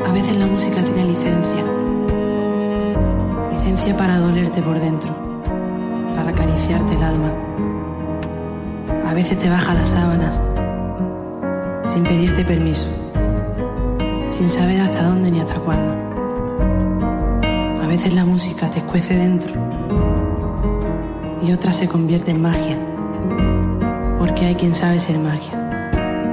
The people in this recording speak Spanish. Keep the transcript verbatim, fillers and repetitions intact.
A veces la música tiene licencia. Licencia para dolerte por dentro, para acariciarte el alma. A veces te baja las sábanas, sin pedirte permiso, sin saber hasta dónde ni hasta cuándo. A veces la música te escuece dentro y otra se convierte en magia, porque hay quien sabe ser magia.